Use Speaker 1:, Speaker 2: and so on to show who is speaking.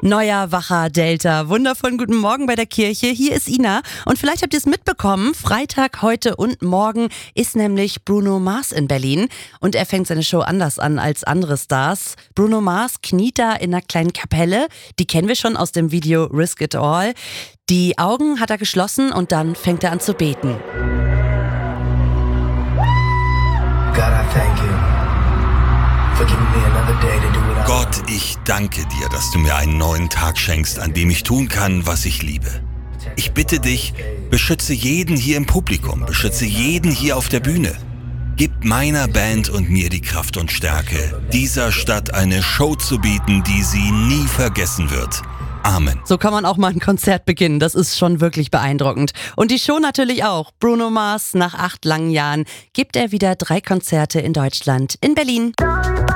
Speaker 1: Neuer, wacher Delta. Wundervollen guten Morgen bei der Kirche. Hier ist Ina. Und vielleicht habt ihr es mitbekommen, Freitag, heute und morgen ist nämlich Bruno Mars in Berlin. Und er fängt seine Show anders an als andere Stars. Bruno Mars kniet da in einer kleinen Kapelle. Die kennen wir schon aus dem Video Risk It All. Die Augen hat er geschlossen und dann fängt er an zu beten.
Speaker 2: God, I thank you for giving me another day to do what I
Speaker 3: Gott, ich danke dir, dass du mir einen neuen Tag schenkst, an dem ich tun kann, was ich liebe. Ich bitte dich, beschütze jeden hier im Publikum, beschütze jeden hier auf der Bühne. Gib meiner Band und mir die Kraft und Stärke, dieser Stadt eine Show zu bieten, die sie nie vergessen wird. Amen.
Speaker 1: So kann man auch mal ein Konzert beginnen. Das ist schon wirklich beeindruckend. Und die Show natürlich auch. Bruno Mars, nach 8 langen Jahren, gibt er wieder 3 Konzerte in Deutschland, in Berlin.